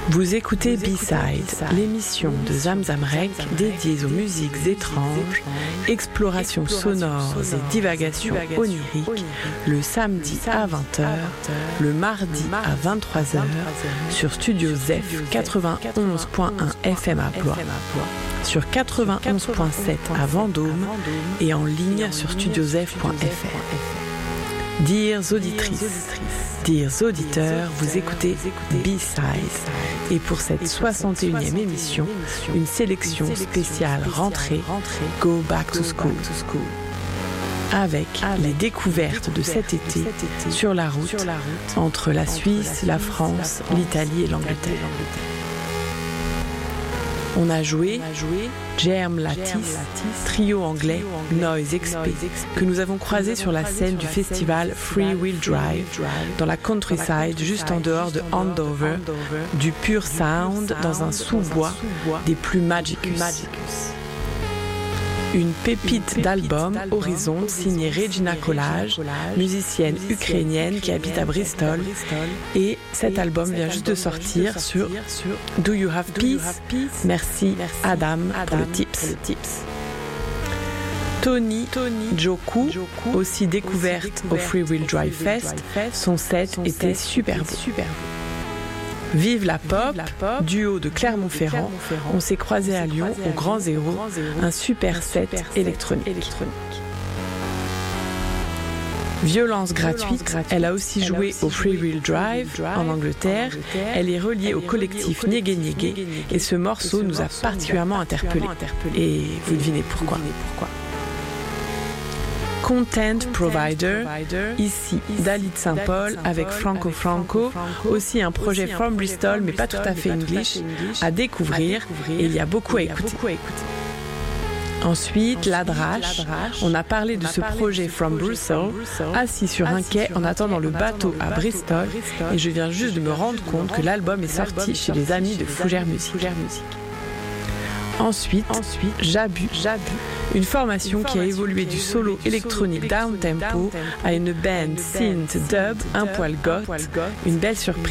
Vous écoutez B-Side, l'émission de Zamzam Rec dédiée aux musiques étranges, explorations sonores et divagations oniriques, le samedi à 20h, le mardi à 23h, sur Studio Zef 91.1 FM à Blois, sur 91.7 à Vendôme et en ligne sur studiozef.fr. Dears auditrices, dears auditeurs, vous écoutez B-Side. Et pour cette 61e émission, une sélection spéciale rentrée Go Back to School. Avec les découvertes de cet été sur la route entre la Suisse, la France, l'Italie et l'Angleterre. On a joué Germ Lattice, trio anglais Noise XP, que nous avons croisé sur la scène du festival Free Wheel Drive, dans la countryside juste en dehors de Andover, du pur sound dans un sous-bois des plus magicus. Une pépite d'album Horizon signée Regina Collage, musicienne ukrainienne qui habite à Bristol. Et cet album vient juste de sortir sur Do You Have Peace? Merci Adam pour le tips. Tony Joku, aussi découverte au Free Wheel Drive Fest, son set était superbe. Vive la pop, duo de Clermont-Ferrand, on s'est croisés à Lyon au Grand Zéro, un super set électronique. Violence gratuite, elle a aussi joué au Free Wheel Drive en Angleterre, elle est reliée au collectif Niégué Niégué et ce morceau nous a particulièrement interpellés. Et vous devinez pourquoi. Content Provider, ici Dalit Saint-Paul avec Franco Franco, aussi un projet from Bristol mais pas tout à fait English, à découvrir et il y a beaucoup à écouter. Ensuite, l'Adrache, on a parlé de ce projet from Brussels, assis sur un quai en attendant le bateau à Bristol et je viens juste de me rendre compte que l'album est sorti chez les amis de Fougère Musique. Ensuite, Jabu, une formation qui a évolué du solo électronique down-tempo à une band synth dub, un poil goth, une belle surprise.